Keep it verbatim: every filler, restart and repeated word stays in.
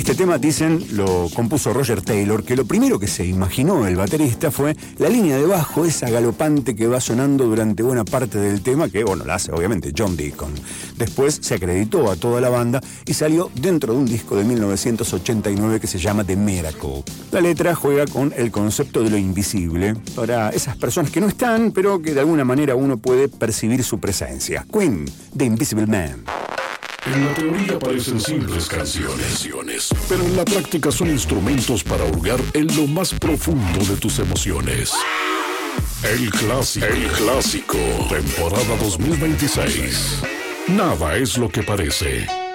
Este tema, dicen, lo compuso Roger Taylor, que lo primero que se imaginó el baterista fue la línea de bajo, esa galopante que va sonando durante buena parte del tema, que, bueno, la hace obviamente John Deacon. Después se acreditó a toda la banda y salió dentro de un disco de mil novecientos ochenta y nueve que se llama The Miracle. La letra juega con el concepto de lo invisible para esas personas que no están, pero que de alguna manera uno puede percibir su presencia. Queen, The Invisible Man. En la teoría parecen simples canciones, pero en la práctica son instrumentos para hurgar en lo más profundo de tus emociones. El clásico, el clásico, temporada dos mil veintiséis. Nada es lo que parece.